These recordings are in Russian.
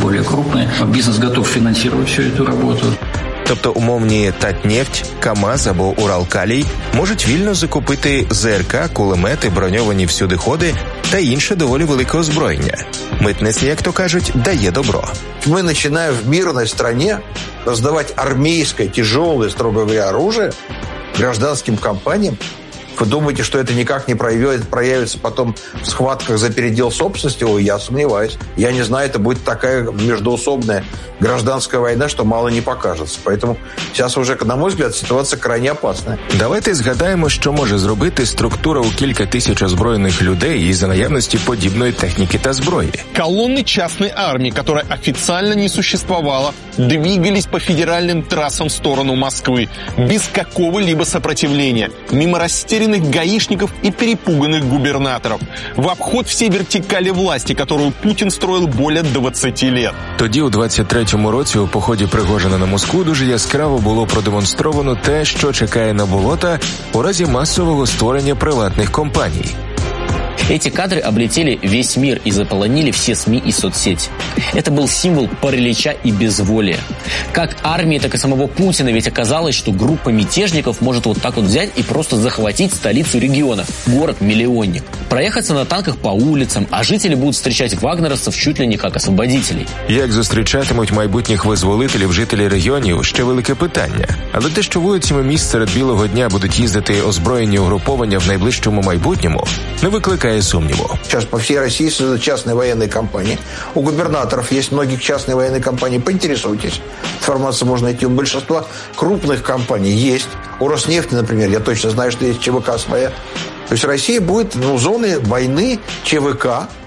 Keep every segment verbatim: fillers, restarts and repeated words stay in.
более крупные. Бизнес готов финансировать всю эту работу. Тобто умовні Татнефть, КАМАЗ або Уралкалій можуть вільно закупити ЗРК, кулемети, броньовані всюдиходи та інше доволі велике озброєння. Митниця, як то кажуть, дає добро. Мы начинаем в мирной стране раздавать армейское, тяжелое, строго говоря, оружие гражданским компаниям. Вы думаете, что это никак не проявится потом в схватках за передел собственности? Ой, я сомневаюсь. Я не знаю, это будет такая междоусобная гражданская война, что мало не покажется. Поэтому сейчас уже, на мой взгляд, ситуация крайне опасная. Давайте згадаємо, що може зробити структура у кілька тисяч озброєних людей із-за наявності подібної техніки та зброї. Колонны частной армии, которая официально не существовала, двигались по федеральным трассам в сторону Москвы, без какого-либо сопротивления, мимо растерянных гаишников и перепуганных губернаторов, в обход всей вертикали власти, которую Путин строил более двадцати лет. Тоді, у двадцять третьому році, у поході Пригожина на Москву дуже яскраво було продемонстровано те, що чекає на болота у разі масового створення приватних компаній. Эти кадры облетели весь мир и заполонили все СМИ и соцсети. Это был символ паралича и безволия. Как армии, так и самого Путина, ведь оказалось, что группа мятежников может вот так вот взять и просто захватить столицу региона, город-миллионник. Проехаться на танках по улицам, а жители будут встречать вагнеровцев чуть ли не как освободителей. Як зустрічатимуть майбутніх визволителів жителі регіонів, ще велике питання. Але те, що вулицями міст серед білого дня будуть їздити озброєні угруповання в найближчому майбутньому, не викликає сумніву. Сейчас по всей России создают частные военные компании. У губернаторов есть многих частные военные компании. Поинтересуйтесь. Информацию можно найти. У большинства крупных компаний есть. У Роснефти, например, я точно знаю, что есть ЧВК своя. То есть Россия будет, ну, зоны войны ЧВК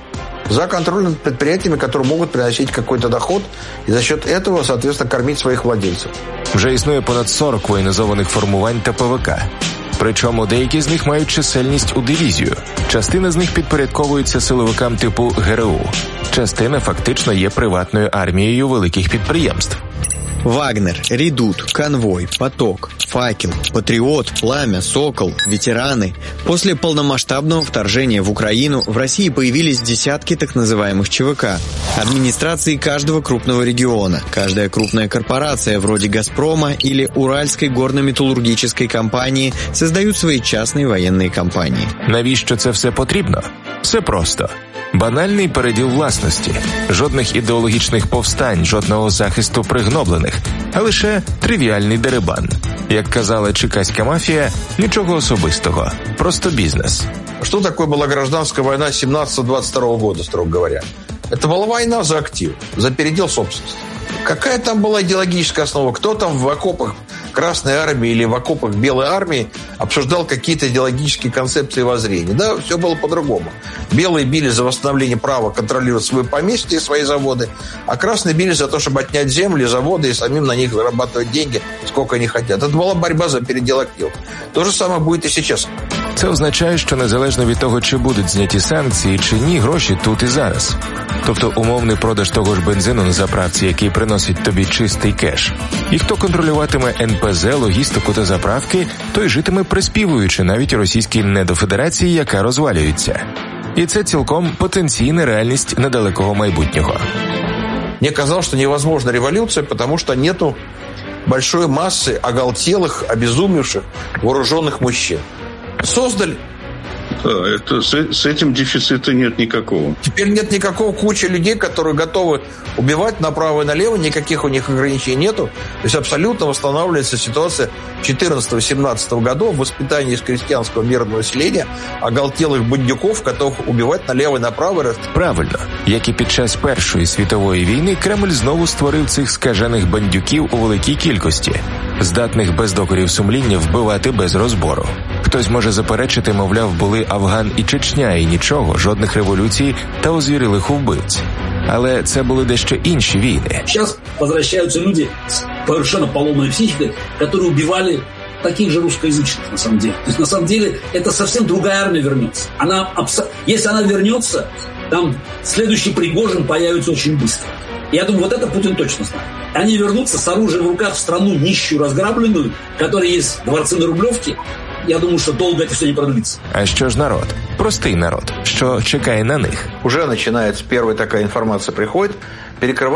за контроль над предприятиями, которые могут приносить какой-то доход и за счет этого, соответственно, кормить своих владельцев. Вже існує понад сорок воєнізованих формувань та ПВК. Причому деякі з них мають чисельність у дивізію. Частина з них підпорядковується силовикам типу ГРУ. Частина фактично є приватною армією великих підприємств. Вагнер, Редут, Конвой, Поток, Факел, Патриот, Пламя, Сокол, ветераны. После полномасштабного вторжения в Украину в России появились десятки так называемых ЧВК. Администрации каждого крупного региона, каждая крупная корпорация вроде «Газпрома» или Уральской горно-металлургической компании создают свои частные военные компании. Навіщо це все потрібно? Все просто. Банальний переділ власності, жодних ідеологічних повстань, жодного захисту пригноблених, а лише тривіальний дерибан. Як казала чекаська мафія, нічого особистого, просто бізнес. Что такое была гражданская война семнадцатого двадцать второго года, строго говоря? Это была война за актив, за передел собственности. Какая там была идеологическая основа? Кто там в окопах Красной Армии или в окопах Белой Армии обсуждал какие-то идеологические концепции и воззрения? Да, все было по-другому. Белые били за восстановление права контролировать свои поместья и свои заводы, а красные били за то, чтобы отнять земли, заводы и самим на них зарабатывать деньги, сколько они хотят. Это была борьба за передел активов. То же самое будет и сейчас. Це означає, що незалежно від того, чи будуть зняті санкції, чи ні, гроші тут і зараз. Тобто умовний продаж того ж бензину на заправці, який приносить тобі чистий кеш. І хто контролюватиме ен пе зет, логістику та заправки, той житиме приспівуючи навіть російській недофедерації, яка розвалюється. І це цілком потенційна реальність недалекого майбутнього. Мне казалось, что невозможна революция, потому что нету большой массы оголтелых, обезумевших, вооруженных мужчин. Создали. Да, это, с, с этим дефицита нет никакого. Теперь нет никакого кучи людей, которые готовы убивать направо и налево, никаких у них ограничений нету. То есть абсолютно восстанавливается ситуация четырнадцатого-семнадцатого годов, воспитание из крестьянского мирного населения, оголтелых бандюков, готовых убивать налево и направо. Правильно. Як і під час Першої світової війни, Кремль знову створив цих скажених бандюків у великій кількості, здатних без докорів сумління вбивати без розбору. Хтось може заперечити, мовляв, були Афган і Чечня, і нічого, жодних революцій та озвірілих вбивць. Але це були дещо інші війни. Сейчас возвращаются люди с совершенно поломанной психикой, которые убивали таких же русскоязычных, на самом деле. То есть, на самом деле, это совсем другая армия вернется. Она, если она вернется, там следующий Пригожин появится очень быстро. Я думаю, вот это Путин точно знает. Они вернутся с оружием в руках в страну нищую, разграбленную, в которой есть дворцы на Рублевке. Я думаю, что долго это все не продлится. А що ж народ? Простий народ, що чекає на них. Уже начинается, первая такая информация приходит, перекрывает